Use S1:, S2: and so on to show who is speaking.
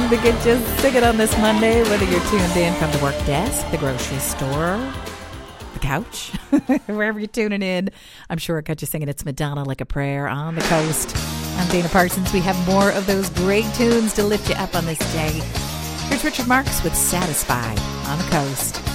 S1: song that gets you singing on this Monday, whether you're tuned in from the work desk, the grocery store, the couch, wherever you're tuning in. I'm sure it got you singing It's Madonna Like a Prayer on the coast. I'm Dana Parsons. We have more of those great tunes to lift you up on this day. Here's Richard Marx with Satisfied on the coast.